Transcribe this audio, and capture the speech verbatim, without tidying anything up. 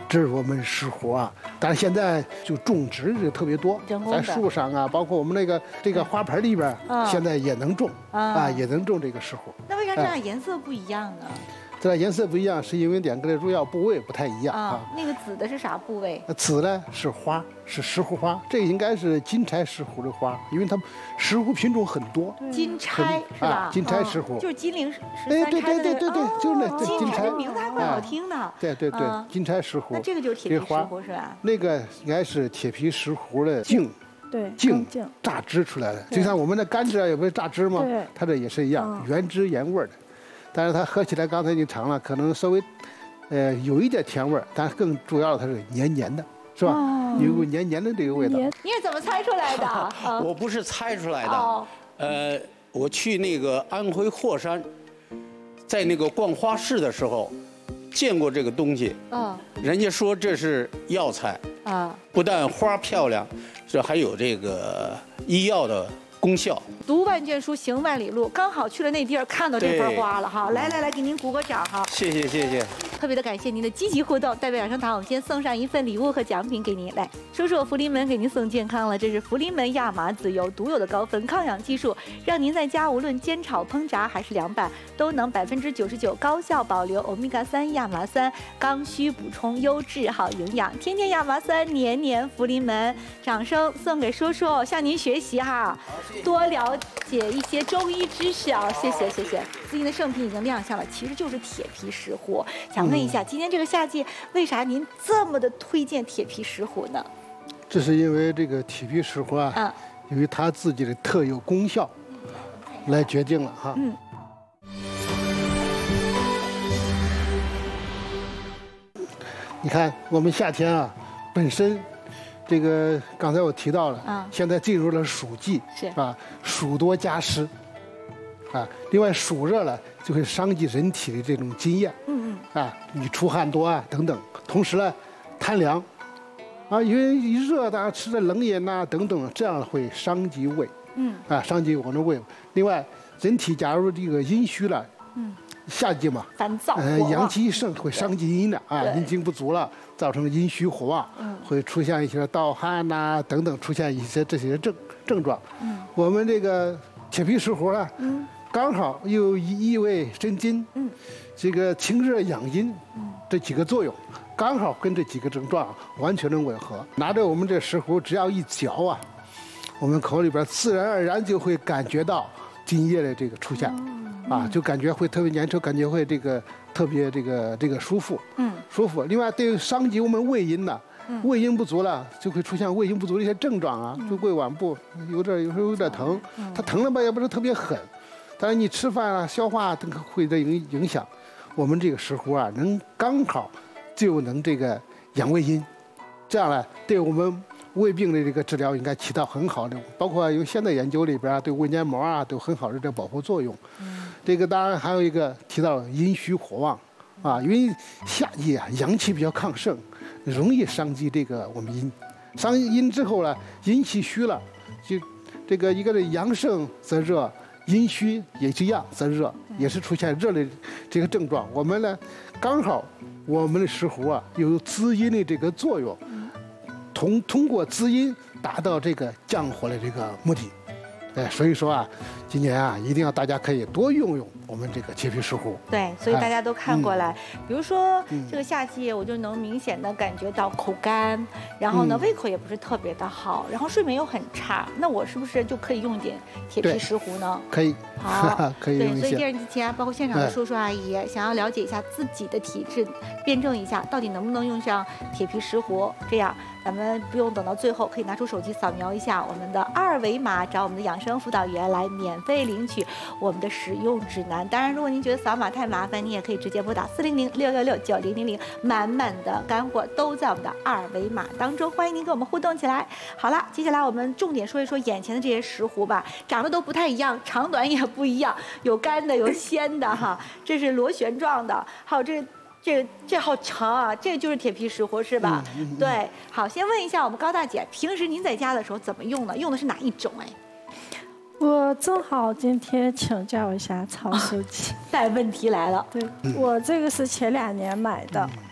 这是我们石斛啊。但是现在就种植这个特别多，在树上啊，包括我们那个这个花盆里边，嗯、现在也能种、嗯、啊，也能种这个石斛。 那为啥这俩颜色不一样呢？ 这俩颜色不一样，是因为两个的入药部位不太一样啊。 那个紫的是啥部位？ 紫呢是花，是石斛花，这个应该是金钗石斛的花，因为它石斛品种很多。 金钗是吧？ 啊、金钗石斛、 就是金陵十三钗的。哎，对对对对对， 哦、 就是那金钗。 这名字还怪好听的。 啊、对对对，嗯、金钗石斛。 那这个就是铁皮石斛是吧？ 那个应该是铁皮石斛的茎。 对， 茎榨汁出来的，就像我们的甘蔗也不是榨汁吗？ 对， 它这也是一样，原汁原味的。但是它喝起来，刚才你尝了，可能稍微，呃，有一点甜味儿，但是更主要的它是黏黏的，是吧？哦、有股黏黏的这个味道。 你是怎么猜出来的？ 我不是猜出来的，哦、呃，我去那个安徽霍山，在那个逛花市的时候，见过这个东西。哦，人家说这是药材啊，不但花漂亮，这还有这个医药的功效。 读万卷书，行万里路，刚好去了那地儿，看到这盆花了哈。来来来，给您鼓个掌哈。 谢谢谢谢。 特别的感谢您的积极互动，代表养生堂，我们先送上一份礼物和奖品给您。来，说说福临门给您送健康了，这是福临门亚麻籽油独有的高分抗氧技术，让您在家无论煎炒烹炸还是凉拌，都能百分之九十九高效保留欧米伽三亚麻酸，刚需补充优质好营养，天天亚麻酸，年年福临门。掌声送给说说，向您学习哈，多了解一些中医知识啊！谢谢谢谢。最近的圣品已经亮相了，其实就是铁皮石斛。想问一下，嗯、今年这个夏季，为啥您这么的推荐铁皮石斛呢？ 这是因为这个铁皮石斛啊，嗯、因为它自己的特有功效来决定了哈。嗯。你看，我们夏天啊，本身。这个刚才我提到了，嗯，现在进入了暑季，是啊，暑多加湿，啊，另外暑热了就会伤及人体的这种津液，嗯嗯，啊，你出汗多啊等等，同时呢，贪凉，啊，因为一热大家吃的冷饮呐等等，这样会伤及胃，嗯，啊，伤及我们的胃。另外，人体假如这个阴虚了，嗯。夏季嘛， 烦躁， 呃，阳气一盛会伤及阴的啊，阴精不足了，造成阴虚火旺，嗯，会出现一些盗汗呐、啊、等等，出现一些这些症症状。嗯，我们这个铁皮石斛啊，嗯，刚好又益胃生津，嗯，这个清热养阴，嗯，这几个作用，刚好跟这几个症状完全能吻合。拿着我们这石斛，只要一嚼啊，我们口里边自然而然就会感觉到津液的这个出现。嗯啊，就感觉会特别粘稠，感觉会这个特别这个这个舒服，嗯，舒服。另外，对伤及我们胃阴呢，嗯、胃阴不足了，就会出现胃阴不足的一些症状啊，就胃脘部有点有时候有点疼，嗯、它疼了吧也不是特别狠，但是你吃饭啊、消化都会的影影响。我们这个石斛啊，能刚好就能这个养胃阴，这样呢，对我们胃病的这个治疗应该起到很好的，包括有现在研究里边啊，对胃黏膜啊都很好的这保护作用。嗯这个当然还有一个提到阴虚火旺，啊，因为夏季啊阳气比较亢盛，容易伤及这个我们阴，伤阴之后呢，阴气虚了，就这个一个是阳盛则热，阴虚也是一样则热，也是出现热的这个症状。我们呢，刚好我们的石斛啊有滋阴的这个作用，通通过滋阴达到这个降火的这个目的。哎，所以说啊，今年啊，一定要大家可以多用用我们这个铁皮石斛。 对，所以大家都看过来。哎嗯、比如说、嗯、这个夏季，我就能明显的感觉到口干，然后呢、嗯、胃口也不是特别的好，然后睡眠又很差。那我是不是就可以用一点铁皮石斛呢？ 可以。 好， 可以用一些。 对，所以电视机前包括现场的叔叔阿姨，哎、想要了解一下自己的体质，辩证一下到底能不能用上铁皮石斛，这样咱们不用等到最后，可以拿出手机扫描一下我们的二维码，找我们的养生辅导员来免费领取我们的使用指南。当然，如果您觉得扫码太麻烦，你也可以直接拨打四零零六六六九零零零，满满的干货都在我们的二维码当中，欢迎您跟我们互动起来。好了，接下来我们重点说一说眼前的这些石斛吧，长得都不太一样，长短也不一样，有干的，有鲜的哈，这是螺旋状的，还有这。这这好长啊！这就是铁皮石斛是吧？嗯嗯嗯、对，好，先问一下我们高大姐，平时您在家的时候怎么用呢？用的是哪一种？哎， 我正好今天请教一下曹书记。 带问题来了。 对，我这个是前两年买的，